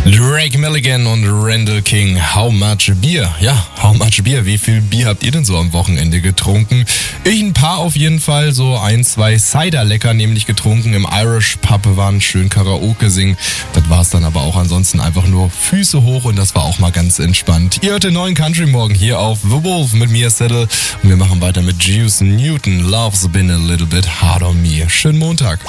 Drake Milligan und Randall King, How Much Beer? Ja, How Much Beer? Wie viel Bier habt ihr denn so am Wochenende getrunken? Ich ein paar auf jeden Fall, so 1, 2 Cider-Lecker nämlich getrunken. Im Irish Pub waren schön Karaoke singen. Das war's dann aber auch, ansonsten einfach nur Füße hoch und das war auch mal ganz entspannt. Ihr hört den neuen Country Morgen hier auf The Wolf mit mir, Settle. Und wir machen weiter mit Juice Newton. Love's been a little bit hard on me. Schönen Montag.